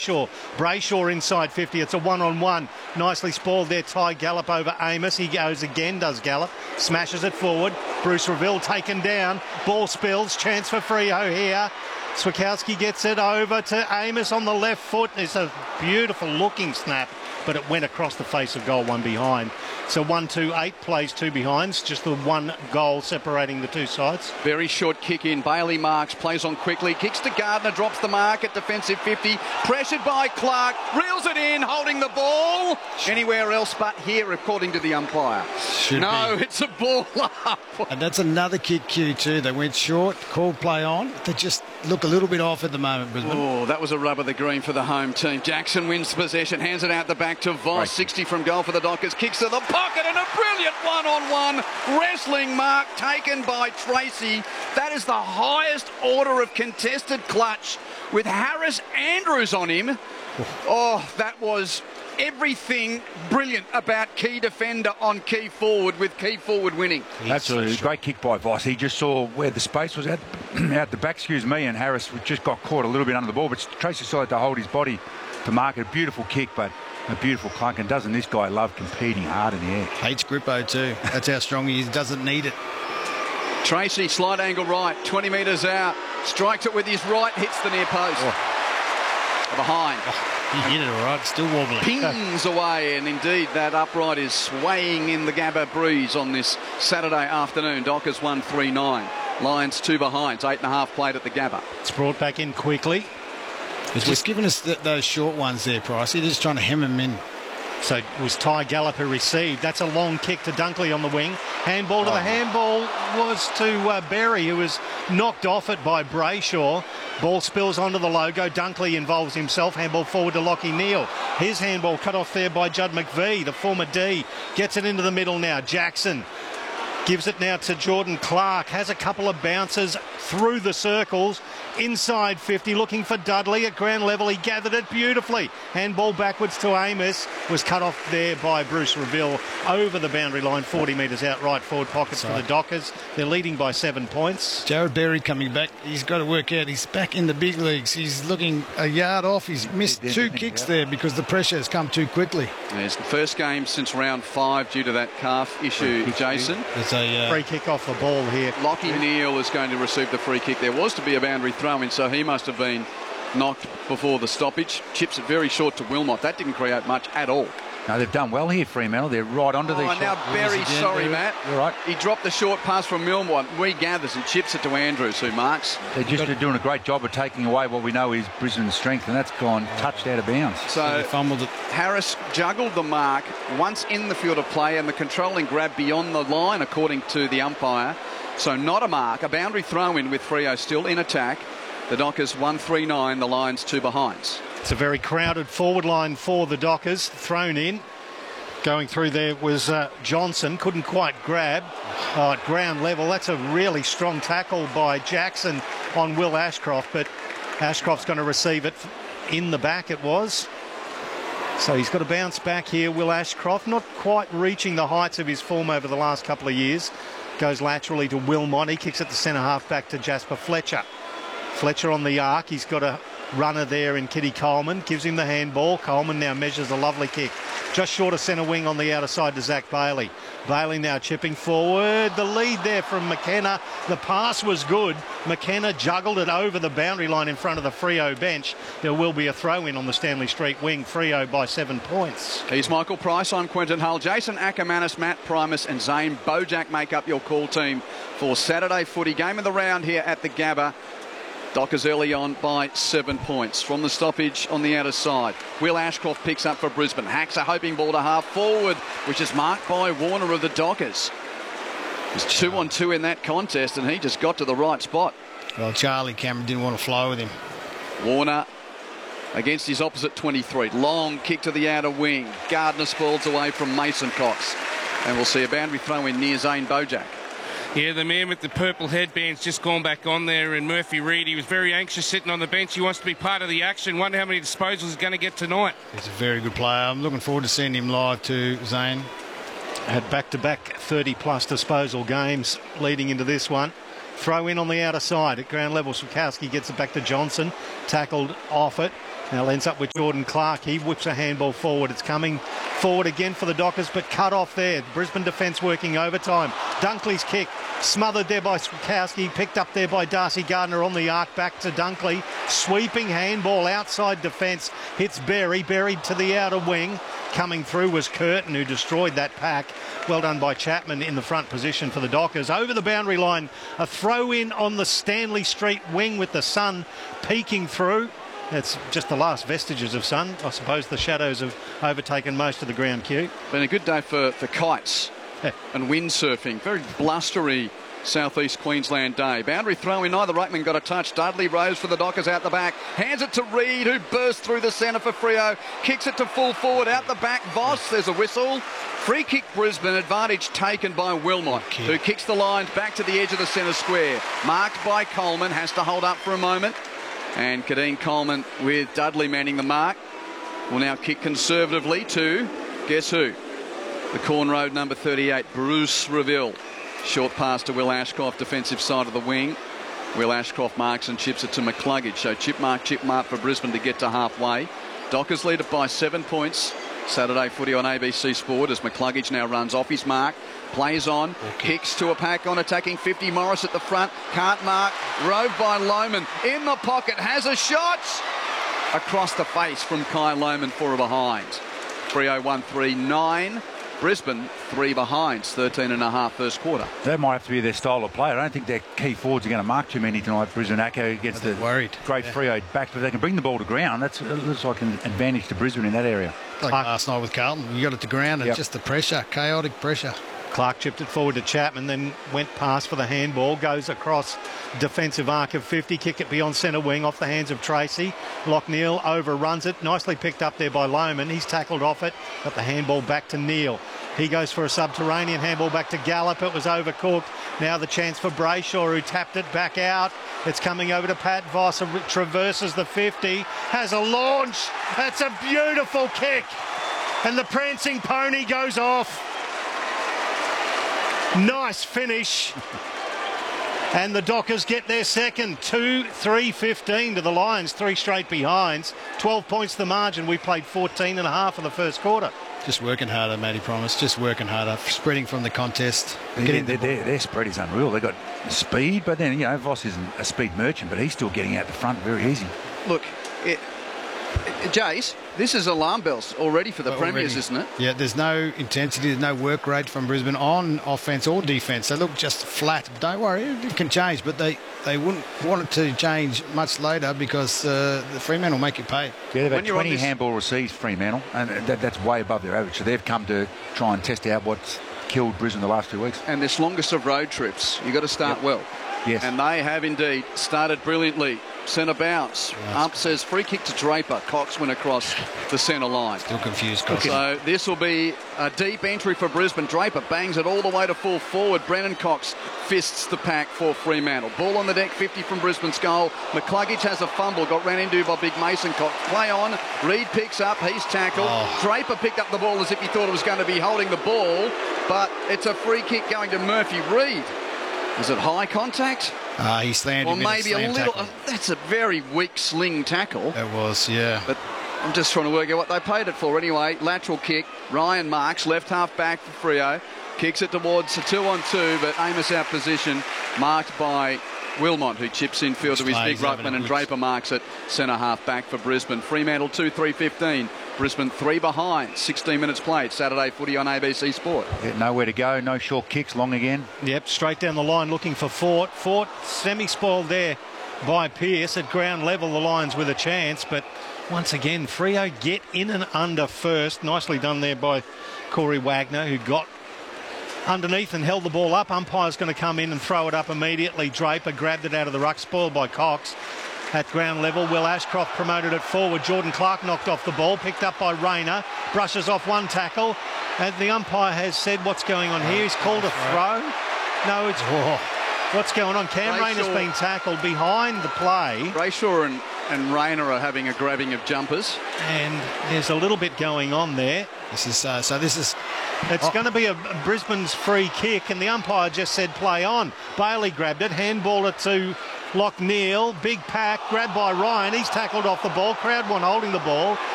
Brayshaw. Brayshaw inside 50. It's a one-on-one. Nicely spoiled there. Ty Gallop over Amos. He goes again, does Gallop. Smashes it forward. Bruce Reville taken down. Ball spills. Chance for Freo here. Switkowski gets it over to Amos on the left foot. It's a beautiful looking snap, but it went across the face of goal, one behind. So 1-2-8 plays two behinds, just the one goal separating the two sides. Very short kick in. Bailey marks, plays on quickly, kicks to Gardner, drops the mark at defensive 50. Pressured by Clark, reels it in, holding the ball. Anywhere else but here, according to the umpire. It's a ball up. And that's another kick cue too. They went short, called play on. They just look a little bit off at the moment, Brisbane. Oh, that was a rub of the green for the home team. Jackson wins possession, hands it out the back to Voss. 60 from goal for the Dockers, kicks to the pocket and a brilliant one-on-one wrestling mark taken by Tracy. That is the highest order of contested clutch with Harris Andrews on him. Oh, that was everything brilliant about key defender on key forward, with key forward winning. Absolutely. Great kick by Voss. He just saw where the space was out the back, and Harris just got caught a little bit under the ball, but Tracy decided to hold his body to mark it. A beautiful kick, but a beautiful clunk. And doesn't this guy love competing hard in the air? Hates Grippo too. That's how strong he is. Doesn't need it. Tracy, slight angle right, 20 metres out. Strikes it with his right, hits the near post. Behind. He hit it all right, still wobbling. Pings away, and indeed that upright is swaying in the Gabba breeze on this Saturday afternoon. Dockers 1-3-9. Lions 2 behinds, 8.5 played at the Gabba. It's brought back in quickly. It's just giving us those short ones there, Price. He's just trying to hem them in. So it was Ty Gallop who received. That's a long kick to Dunkley on the wing. Handball to the handball was to Berry, who was knocked off it by Brayshaw. Ball spills onto the logo. Dunkley involves himself. Handball forward to Lockie Neal. His handball cut off there by Judd McVee, the former D. Gets it into the middle now. Jackson gives it now to Jordan Clark. Has a couple of bounces through the circles. Inside 50, looking for Dudley at ground level. He gathered it beautifully. Handball backwards to Amos. Was cut off there by Bruce Reville over the boundary line, 40 metres out right forward pockets for the Dockers. They're leading by 7 points. Jared Berry coming back. He's got to work out. He's back in the big leagues. He's looking a yard off. He's missed 2 kicks there because the pressure has come too quickly. It's the first game since round 5 due to that calf issue, Jason. There's a free kick off the ball here. Lockie Neal is going to receive the free kick. There was to be a boundary throw-in, so he must have been knocked before the stoppage. Chips it very short to Wilmot. That didn't create much at all. No, they've done well here, Fremantle. They're right onto these shots. Now Berry, sorry, Matt. You're right. He dropped the short pass from Wilmot, regathers and chips it to Andrews, who marks. They're just doing a great job of taking away what we know is Brisbane's strength, and that's gone touched out of bounds. So he fumbled it. Harris juggled the mark once in the field of play, and the controlling grab beyond the line, according to the umpire. So not a mark, a boundary throw-in with Freo still in attack. The Dockers 1-3-9, the Lions 2 behinds. It's a very crowded forward line for the Dockers. Thrown in. Going through there was Johnson. Couldn't quite grab at ground level. That's a really strong tackle by Jackson on Will Ashcroft, but Ashcroft's going to receive it in the back, it was. So he's got to bounce back here, Will Ashcroft. Not quite reaching the heights of his form over the last couple of years. Goes laterally to Wilmot. He kicks it to centre half back to Jasper Fletcher. Fletcher on the arc. He's got a runner there in Kitty Coleman. Gives him the handball. Coleman now measures a lovely kick. Just short of centre wing on the outer side to Zach Bailey. Bailey now chipping forward. The lead there from McKenna. The pass was good. McKenna juggled it over the boundary line in front of the Freo bench. There will be a throw-in on the Stanley Street wing. Freo by 7 points. He's Michael Price. I'm Quentin Hull. Jason Ackermanis, Matt Primus and Zane Bojack make up your call team for Saturday footy. Game of the round here at the Gabba. Dockers early on by 7 points. From the stoppage on the outer side, Will Ashcroft picks up for Brisbane. Hacks a hoping ball to half forward, which is marked by Warner of the Dockers. It's 2-on-2 in that contest, and he just got to the right spot. Well, Charlie Cameron didn't want to flow with him. Warner against his opposite 23. Long kick to the outer wing. Gardner spoils away from Mason Cox. And we'll see a boundary throw in near Zane Bojack. Yeah, the man with the purple headband's just gone back on there, and Murphy Reid, he was very anxious sitting on the bench. He wants to be part of the action. Wonder how many disposals he's going to get tonight. He's a very good player. I'm looking forward to seeing him live too, Zane. Had back-to-back 30-plus disposal games leading into this one. Throw in on the outer side at ground level. Switkowski gets it back to Johnson. Tackled off it. Now ends up with Jordan Clark. He whips a handball forward. It's coming forward again for the Dockers, but cut off there. Brisbane defence working overtime. Dunkley's kick smothered there by Switkowski, picked up there by Darcy Gardner on the arc, back to Dunkley. Sweeping handball outside defence. Hits Berry, buried to the outer wing. Coming through was Curtin, who destroyed that pack. Well done by Chapman in the front position for the Dockers. Over the boundary line, a throw in on the Stanley Street wing with the sun peeking through. It's just the last vestiges of sun. I suppose the shadows have overtaken most of the ground, Q. Been a good day for kites and windsurfing. Very blustery southeast Queensland day. Boundary throw in, neither ruckman got a touch. Dudley Rose for the Dockers out the back. Hands it to Reid, who bursts through the centre for Freo. Kicks it to full forward out the back. Voss, there's a whistle. Free kick Brisbane, advantage taken by Wilmot, who kicks the lines back to the edge of the centre square. Marked by Coleman, has to hold up for a moment. And Kadeen Coleman with Dudley manning the mark. Will now kick conservatively to, guess who? The Corn Road number 38, Bruce Reville. Short pass to Will Ashcroft, defensive side of the wing. Will Ashcroft marks and chips it to McCluggage. So chip mark for Brisbane to get to halfway. Dockers lead it by 7 points. Saturday footy on ABC Sport as McCluggage now runs off his mark. Plays on, kicks to a pack on attacking 50. Morris at the front, can't mark. Roved by Lohman, in the pocket, has a shot! Across the face from Kai Lohman, 4 behind. 3:01.39. Brisbane 3 behind, 13.5 first quarter. That might have to be their style of play. I don't think their key forwards are going to mark too many tonight. Brisbane Acco against the great Freo back, but they can bring the ball to ground. That looks like an advantage to Brisbane in that area. Like last night with Carlton, you got it to ground and just the pressure, chaotic pressure. Clark chipped it forward to Chapman, then went past for the handball, goes across defensive arc of 50, kick it beyond centre wing off the hands of Tracy. Lockneil overruns it, nicely picked up there by Lohman. He's tackled off it, got the handball back to Neal. He goes for a subterranean handball back to Gallup. It was overcooked. Now the chance for Brayshaw, who tapped it back out. It's coming over to Pat Voss, traverses the 50, has a launch. That's a beautiful kick. And the prancing pony goes off. Nice finish. And the Dockers get their second. 2-3-15 to the Lions, 3 straight behinds. 12 points the margin. We played 14.5 in the first quarter. Just working harder, Matty Promise. Just working harder, spreading from the contest. Their spread is unreal. They've got speed, but then, Voss isn't a speed merchant, but he's still getting out the front very easy. Look, Jace, this is alarm bells already for the Premiers, isn't it? Yeah, there's no intensity, there's no work rate from Brisbane on offence or defence. They look just flat. Don't worry, it can change, but they wouldn't want it to change much later because the Fremantle will make you pay. Yeah, they've had 20 handball receives, Fremantle, and that's way above their average. So they've come to try and test out what's killed Brisbane the last 2 weeks. And this longest of road trips, you've got to start well. Yes. And they have indeed started brilliantly. Centre bounce. Ump says free kick to Draper. Cox went across the centre line. Still confused, Cox. So this will be a deep entry for Brisbane. Draper bangs it all the way to full forward. Brennan Cox fists the pack for Fremantle. Ball on the deck, 50 from Brisbane's goal. McCluggage has a fumble. Got ran into by Big Mason Cox. Play on. Reid picks up. He's tackled. Draper picked up the ball as if he thought it was going to be holding the ball. But it's a free kick going to Murphy Reid. Is it high contact? He slammed him. Or maybe a little. That's a very weak sling tackle. It was, yeah. But I'm just trying to work out what they paid it for. Anyway, lateral kick. Ryan Marks, left half back for Freo. Kicks it towards a 2-on-2, but Amos out position, marked by Wilmot, who chips in field to his big ruckman, and Draper marks it centre half back for Brisbane. Fremantle 2-3-15. Brisbane 3 behind. 16 minutes played. Saturday footy on ABC Sport. Yeah, nowhere to go. No short kicks. Long again. Yep, straight down the line looking for Fort. Fort semi-spoiled there by Pearce. At ground level, the Lions with a chance. But once again, Freo get in and under first. Nicely done there by Corey Wagner, who got underneath and held the ball up. Umpire's going to come in and throw it up immediately. Draper grabbed it out of the ruck, spoiled by Cox. At ground level, Will Ashcroft promoted it forward. Jordan Clark knocked off the ball, picked up by Rayner, brushes off one tackle, and the umpire has said what's going on here. He's called a throw. No, it's what's going on. Cam Rayner's been tackled behind the play. Brayshaw and and Rayner are having a grabbing of jumpers. And there's a little bit going on there. This is It's going to be a Brisbane's free kick, and the umpire just said play on. Bailey grabbed it, handballed it to Lockneil. Big pack, grabbed by Ryan. He's tackled off the ball. Crowd one holding the ball.